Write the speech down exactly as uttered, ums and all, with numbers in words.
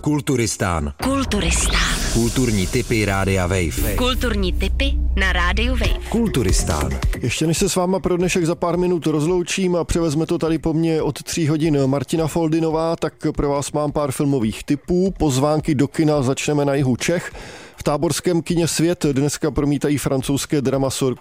Kulturistán. Kulturistán. Kulturní tipy Rádia Wave. Kulturní tipy na Rádiu Wave. Kulturistán. Ještě než se s váma pro dnešek za pár minut rozloučím a převezme to tady po mně od tří hodin Martina Foldinová, tak pro vás mám pár filmových tipů. Pozvánky do kina začneme na jihu Čech. V táborském kině Svět dneska promítají francouzské drama